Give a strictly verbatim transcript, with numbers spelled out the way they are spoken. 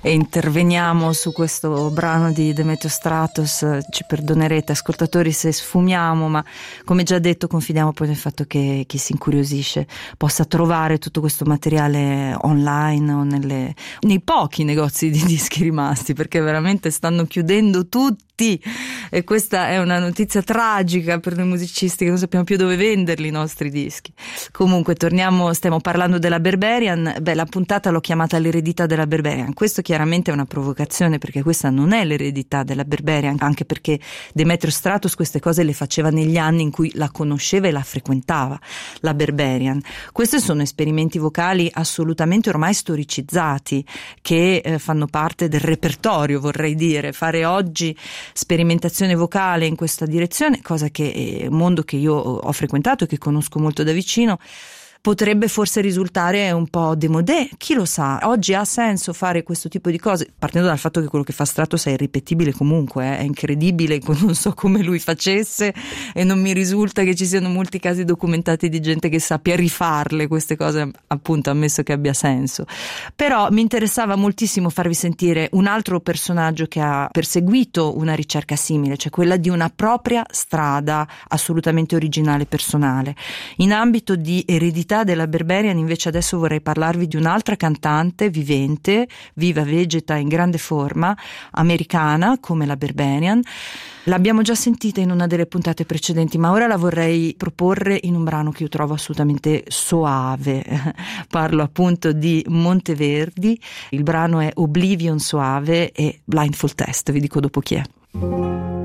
e interveniamo su questo brano di Demetrio Stratos. Ci perdonerete ascoltatori se sfumiamo, ma come già detto confidiamo poi nel fatto che chi si incuriosisce possa trovare tutto questo materiale online o nelle, nei pochi negozi di dischi rimasti, perché veramente stanno chiudendo tutti e questa è una notizia tragica per noi musicisti che non sappiamo più dove venderli i nostri dischi. Comunque torniamo, stiamo parlando della Berberian. Beh, la puntata l'ho chiamata l'eredità della Berberian. Questo chiaramente è una provocazione, perché questa non è l'eredità della Berberian, anche perché Demetrio Stratos queste cose le faceva negli anni in cui la conosceva e la frequentava, la Berberian. Questi sono esperimenti vocali assolutamente ormai storicizzati, che eh, fanno parte del repertorio, vorrei dire. Fare oggi sperimentazione vocale in questa direzione, cosa che è un mondo che io ho frequentato e che conosco molto da vicino, potrebbe forse risultare un po' démodé, chi lo sa. Oggi ha senso fare questo tipo di cose, partendo dal fatto che quello che fa Stratos è irripetibile comunque, eh? È incredibile, non so come lui facesse e non mi risulta che ci siano molti casi documentati di gente che sappia rifarle queste cose, appunto, ammesso che abbia senso. Però mi interessava moltissimo farvi sentire un altro personaggio che ha perseguito una ricerca simile, cioè quella di una propria strada assolutamente originale, personale. In ambito di eredità della Berberian invece adesso vorrei parlarvi di un'altra cantante vivente, viva, vegeta, in grande forma, americana come la Berberian. L'abbiamo già sentita in una delle puntate precedenti, ma ora la vorrei proporre in un brano che io trovo assolutamente soave. Parlo appunto di Monteverdi, il brano è Oblivion Soave e Blindfold Test, vi dico dopo chi è.